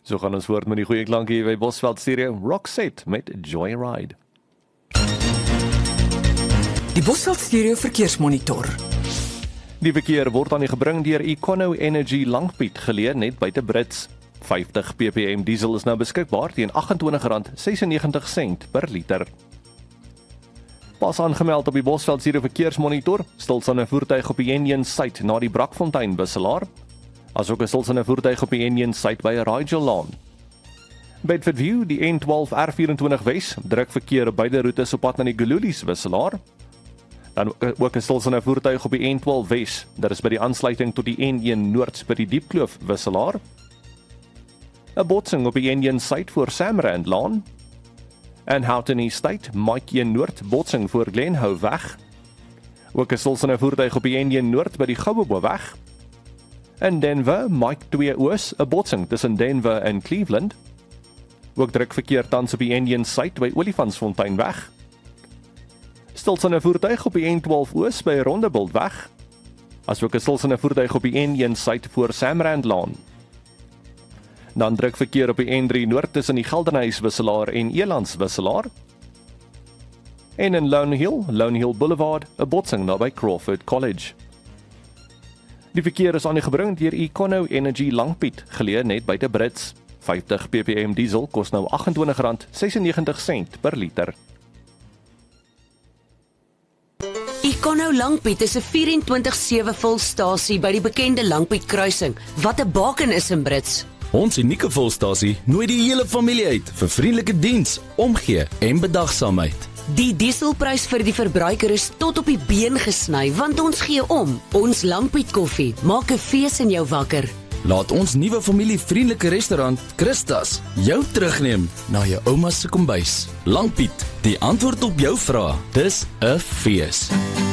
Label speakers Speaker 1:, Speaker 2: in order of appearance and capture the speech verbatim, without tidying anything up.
Speaker 1: So gaan ons voort met die goeie klanke hier by Bosveld Stereo, Roxette met Joyride.
Speaker 2: Die Bosveld Stereo verkeersmonitor.
Speaker 1: Die verkeer word aan die gebring deur Econo Energy Langpiet geleë net buite Brits. vyftig ppm diesel is nou beskikbaar teen agt en twintig rand sesennegentig sent per liter. Pas aangemeld op die Bosveld Stereo verkeersmonitor, stilstaande voertuig op die Union Site na die Brakfontein Wisselaar, asook 'n stilstaande voertuig op die Union Site by Rigel Lane. Bedford View, die N twaalf R vyf vier Wes, druk verkeer op beide roetes op pad na die Gululies Wisselaar. Dan ook 'n stilstaande voertuig op die N twaalf Wes, dit is by die aansluiting tot die N een Noord by die Diepkloof Wisselaar. 'n Botsing op die Union Site voor Samrand Lane. En Houghton Estate, Mike een Noord, botsing voor Glenhoe weg. Ook 'n stilstaande voertuig op die N een Noord by die Gouwebo weg. In Denver, Mike twee Oos, 'n botsing tussen Denver en Cleveland. Ook druk verkeer tans op die N een Site by Olifantsfontein weg. Stilstaande voertuig op die N twaalf Oos by Rondebold weg. Asook 'n stilstaande voertuig op die N een Site voor Samrand Lane. Dan druk verkeer op die N drie Noord tussen die Geldenhuys Wisselaar en Elands Wisselaar. En in Lone Hill, Lone Hill Boulevard, 'n botsing naby Crawford College. Die verkeer is aan die gebring deur Econo Energy Langpiet, geleë net buite Brits. vyftig ppm diesel kos nou agt en twintig rand sesennegentig sent per liter.
Speaker 3: Econo Langpiet is 'n vyf en twintig sewe volstasie by die bekende Langpiet kruising, wat 'n baken is in Brits.
Speaker 4: Ons unieke volstasie nooi die hele familie uit vir vriendelike diens, omgee en bedagsaamheid.
Speaker 3: Die dieselprys vir die verbruiker is tot op die been gesny, want ons gee om. Ons Langpiet koffie maak 'n fees in jou wakker.
Speaker 4: Laat ons nuwe familievriendelike restaurant, Christas, jou terugneem na jou ouma se kombuis. Langpiet, die antwoord op jou vrae. Dis 'n fees.